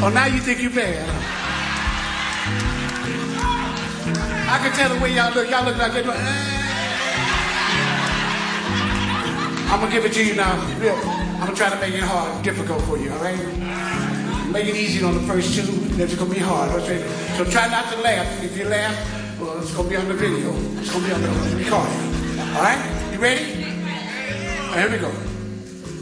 Oh, now you think you bad. I can tell the way y'all look. Y'all look like they're I'm gonna give it to you now. I'm gonna try to make it hard, difficult for you, all right? Make it easy on the first two, then it's gonna be hard. Okay? So try not to laugh. If you laugh, well, it's gonna be on the video. It's gonna be on the recording. All right? You ready? All right, here we go.